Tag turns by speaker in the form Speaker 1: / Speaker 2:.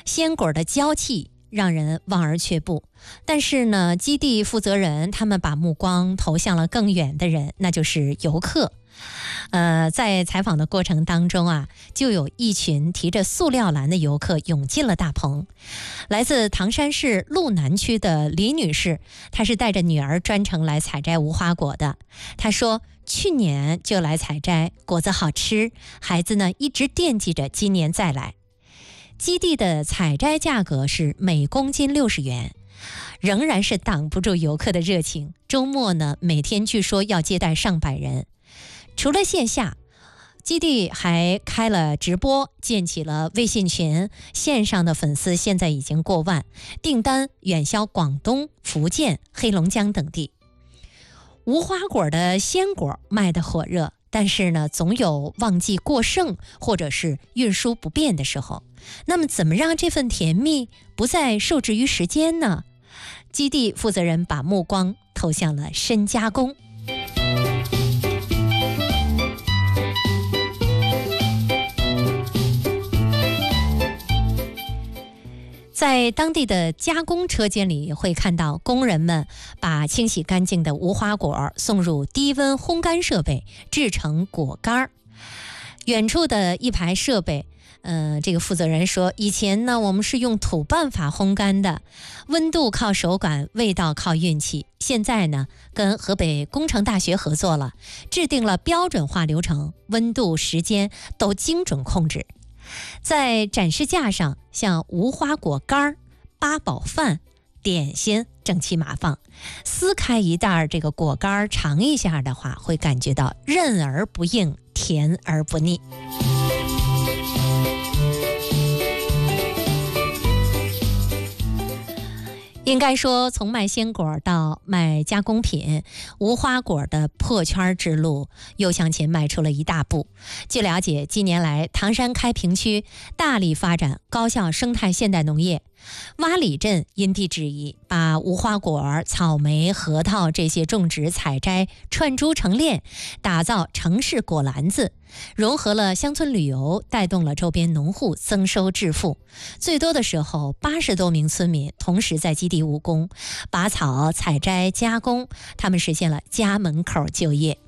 Speaker 1: 鲜果的娇气让人望而却步。但是呢，基地负责人他们把目光投向了更远的人，那就是游客。在采访的过程当中啊，就有一群提着塑料篮的游客涌进了大棚。来自唐山市路南区的李女士，她是带着女儿专程来采摘无花果的。她说，去年就来采摘，果子好吃，孩子呢一直惦记着今年再来。基地的采摘价格是每公斤60元，仍然是挡不住游客的热情。周末呢，每天据说要接待上百人。除了线下，基地还开了直播，建起了微信群，线上的粉丝现在已经过万，订单远销广东、福建、黑龙江等地。无花果的鲜果卖得火热，但是呢，总有旺季过剩或者是运输不便的时候。那么怎么让这份甜蜜不再受制于时间呢？基地负责人把目光投向了深加工。在当地的加工车间里，会看到工人们把清洗干净的无花果送入低温烘干设备，制成果干。远处的一排设备，这个负责人说，以前呢我们是用土办法烘干的，温度靠手感，味道靠运气。现在呢，跟河北工程大学合作了，制定了标准化流程，温度、时间都精准控制。在展示架上，像无花果干、八宝饭、点心整齐码放。撕开一袋这个果干尝一下的话，会感觉到韧而不硬，甜而不腻。应该说，从卖鲜果到卖加工品，无花果的破圈之路又向前迈出了一大步。据了解，近年来唐山开平区大力发展高效生态现代农业。洼里镇因地制宜，把无花果、草莓、核桃这些种植采摘串珠成链，打造城市果篮子，融合了乡村旅游，带动了周边农户增收致富。最多的时候，80多名村民同时在基地务工，拔草、采摘、加工，他们实现了家门口就业。